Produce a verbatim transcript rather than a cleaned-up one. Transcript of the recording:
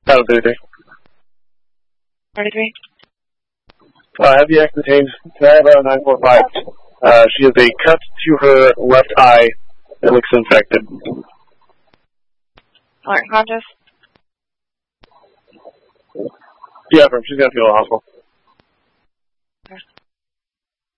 Title thirty-three. thirty-three. Uh, heavy act contained Tara nine four five. Uh, she has a cut to her left eye that looks infected. Alert conscious. Yeah, from she's gonna feel awful.